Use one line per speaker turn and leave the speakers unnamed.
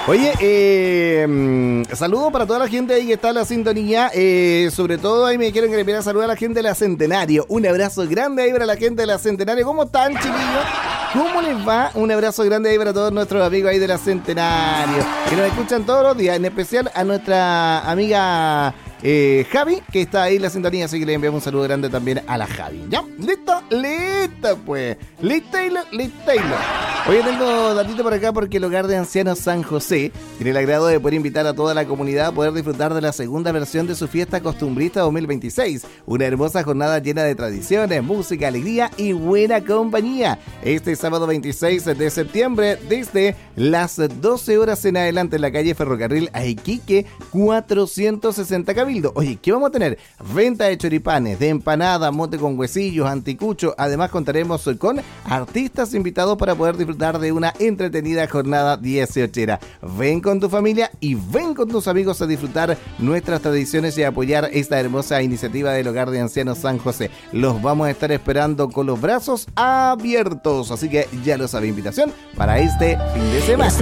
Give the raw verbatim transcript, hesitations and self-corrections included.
Oye, eh, saludos para toda la gente ahí que está en la sintonía. Eh, sobre todo ahí me quiero enviar a saludar a la gente de la Centenario. Un abrazo grande ahí para la gente de la Centenario. ¿Cómo están, chiquillos? ¿Cómo les va? Un abrazo grande ahí para todos nuestros amigos ahí de la Centenario, que nos escuchan todos los días, en especial a nuestra amiga eh, Javi, que está ahí en la sintonía, así que le enviamos un saludo grande también a la Javi. ¿Ya? ¿Listo? ¡Listo, pues! ¡Listo, Taylor! ¡Listo, Taylor! Hoy tengo datito por acá porque el Hogar de Ancianos San José tiene el agrado de poder invitar a toda la comunidad a poder disfrutar de la segunda versión de su fiesta costumbrista dos mil veintiséis. Una hermosa jornada llena de tradiciones, música, alegría y buena compañía. Este sábado veintiséis de septiembre, desde las doce horas en adelante, en la calle Ferrocarril a Iquique, cuatrocientos sesenta Cabildo. Oye, ¿qué vamos a tener? Venta de choripanes, de empanadas, mote con huesillos, anticucho. Además contaremos con artistas invitados para poder disfrutar de una entretenida jornada dieciochera. Ven con tu familia y ven con tus amigos a disfrutar nuestras tradiciones y a apoyar esta hermosa iniciativa del Hogar de Ancianos San José. Los vamos a estar esperando con los brazos abiertos, así que ya lo sabe, invitación para este fin de semana.